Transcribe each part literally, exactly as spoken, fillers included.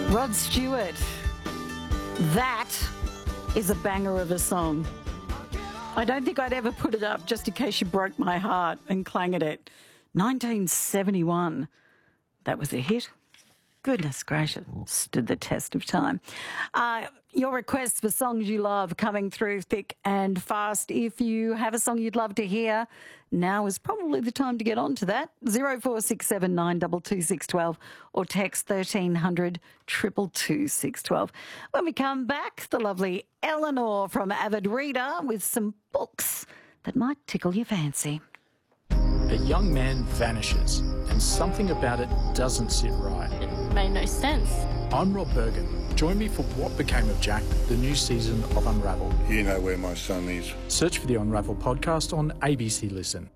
Rod Stewart. That is a banger of a song. I don't think I'd ever put it up just in case you broke my heart and clang at it. nineteen seventy-one. That was a hit. Goodness gracious, stood the test of time. Uh, your requests for songs you love coming through thick and fast. If you have a song you'd love to hear, now is probably the time to get on to that. zero four six seven nine two two six one two or text thirteen hundred two two two six one two. When we come back, the lovely Eleanor from Avid Reader with some books that might tickle your fancy. A young man vanishes, and something about it doesn't sit right. It made no sense. I'm Rob Bergen. Join me for What Became of Jack, the new season of Unravel. You know where my son is. Search for the Unravel podcast on A B C Listen.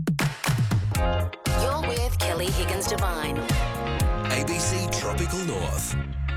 You're with Kelly Higgins Devine. A B C Tropical North.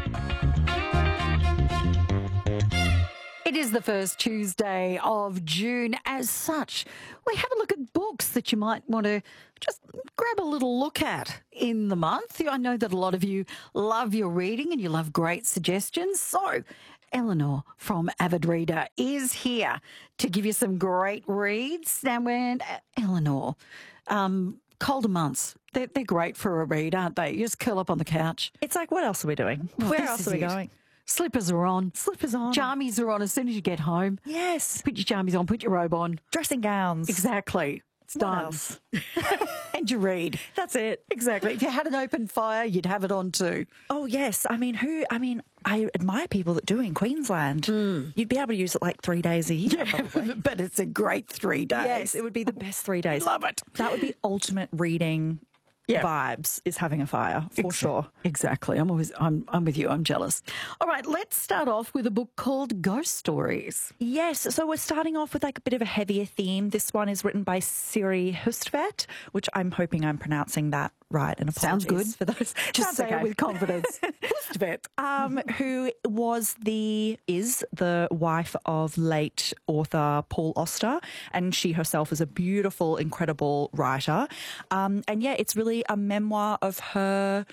It is the first Tuesday of June. As such, we have a look at books that you might want to just grab a little look at in the month. I know that a lot of you love your reading and you love great suggestions. So, Eleanor from Avid Reader is here to give you some great reads. Now, when Eleanor, um, colder months, they're, they're great for a read, aren't they? You just curl up on the couch. It's like, what else are we doing? Well, Where this else is are we it. going? Slippers are on. Slippers on. Jammies are on as soon as you get home. Yes. Put your jammies on, put your robe on. Dressing gowns. Exactly. It's What done. else? And you read. That's it. Exactly. If you had an open fire, you'd have it on too. Oh, yes. I mean, who, I mean, I admire people that do in Queensland. You'd be able to use it like three days a year. Probably. But it's a great three days. Yes, it would be the best three days. Love it. That would be ultimate reading Yeah. vibes, is having a fire, for Exa- sure. Exactly. I'm always I'm I'm with you. I'm jealous. All right, let's start off with a book called Ghost Stories. Yes, so we're starting off with like a bit of a heavier theme. This one is written by Siri Hustvedt, which I'm hoping I'm pronouncing that right. And Sounds apologies good. for those. Just Sounds say okay. it with confidence. Hustvedt. um, who was the is the wife of late author Paul Auster, and she herself is a beautiful, incredible writer. Um, and yeah, it's really a memoir of her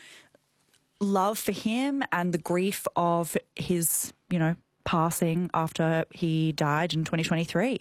love for him and the grief of his, you know, passing after he died in twenty twenty-three.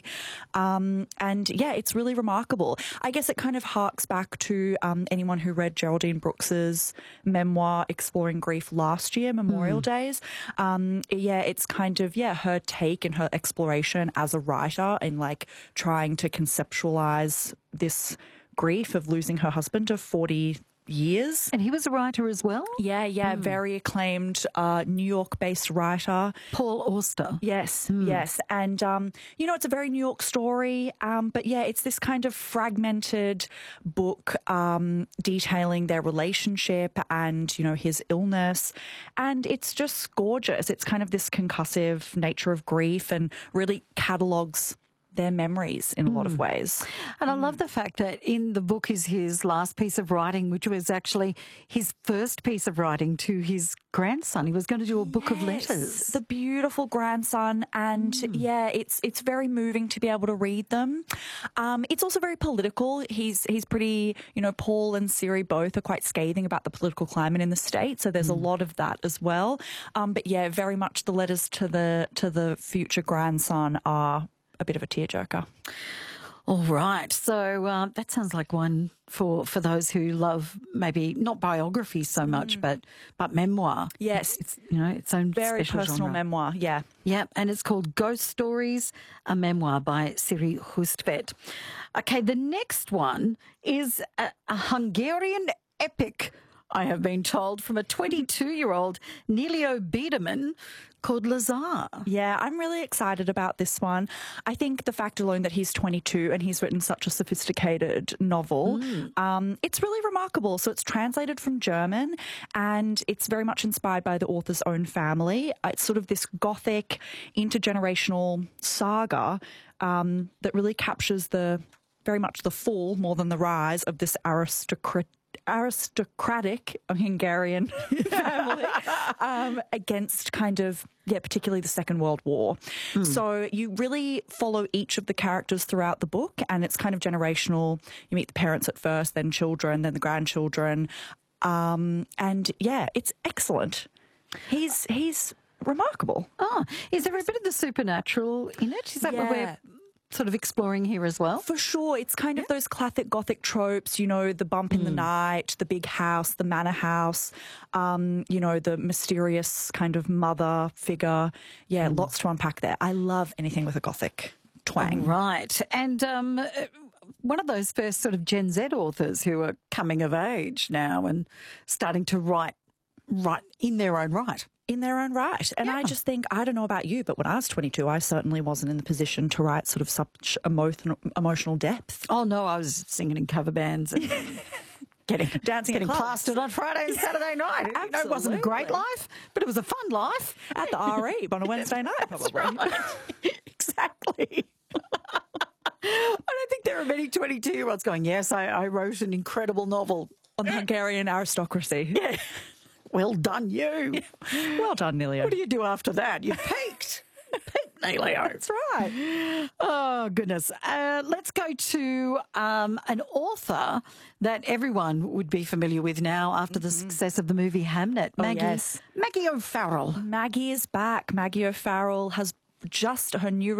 Um, and yeah, it's really remarkable. I guess it kind of harks back to um, anyone who read Geraldine Brooks's memoir, Exploring Grief, last year, Memorial Days. Um, yeah, it's kind of, yeah, her take and her exploration as a writer and like trying to conceptualize this grief of losing her husband of forty years. And he was a writer as well? Yeah, yeah, very acclaimed uh, New York-based writer. Paul Auster. Yes, yes. And, um, you know, it's a very New York story. Um, but yeah, it's this kind of fragmented book um, detailing their relationship and, you know, his illness. And it's just gorgeous. It's kind of this concussive nature of grief and really catalogues their memories in a lot of ways. And I love the fact that in the book is his last piece of writing, which was actually his first piece of writing to his grandson. He was going to do a book of Yes, letters. the beautiful grandson, and yeah, it's it's very moving to be able to read them. Um, it's also very political. He's he's pretty, you know, Paul and Siri both are quite scathing about the political climate in the state, so there's a lot of that as well. Um, but yeah, very much the letters to the to the future grandson are a bit of a tearjerker. All right. So uh, that sounds like one for, for those who love maybe not biography so much, but but memoir. Yes. It's, you know, its own Very special personal genre. memoir, yeah. Yep, and it's called Ghost Stories, a memoir by Siri Hustvedt. Okay, the next one is a, a Hungarian epic, I have been told, from a twenty-two-year-old Nelio Biederman called Lazar. Yeah, I'm really excited about this one. I think the fact alone that he's twenty-two and he's written such a sophisticated novel, um, it's really remarkable. So it's translated from German and it's very much inspired by the author's own family. It's sort of this gothic, intergenerational saga um, that really captures the very much the fall more than the rise of this aristocrat aristocratic Hungarian family um, against kind of, yeah, particularly the Second World War. So you really follow each of the characters throughout the book, and it's kind of generational. You meet the parents at first, then children, then the grandchildren. Um, and yeah, it's excellent. He's he's remarkable. Oh, is there a bit of the supernatural in it? Is that what Yeah. we're sort of exploring here as well? For sure. It's kind of those classic Gothic tropes, you know, the bump in the night, the big house, the manor house, um, you know, the mysterious kind of mother figure. Yeah, lots to unpack there. I love anything with a Gothic twang. Right. And um, uh, one of those first sort of Gen Z authors who are coming of age now and starting to write, write in their own right. In their own right. And I just think, I don't know about you, but when I was twenty-two, I certainly wasn't in the position to write sort of such emotional, emotional depth. Oh, no, I was singing in cover bands and getting, Dancing at getting clubs. plastered on Friday and Saturday night. You know, it wasn't a great Absolutely. life, but it was a fun life. At the R E on a Wednesday night, That's probably. right. Exactly. I don't think there are many twenty-two-year-olds going, yes, I, I wrote an incredible novel. On the Hungarian aristocracy. Yeah. Well done, you. Well done, Nilio. What do you do after that? You peaked. Peaked, Nelio. That's right. Oh, goodness. Uh, let's go to um, an author that everyone would be familiar with now after the success of the movie Hamnet. Maggie, yes. Maggie O'Farrell. Maggie is back. Maggie O'Farrell has just her new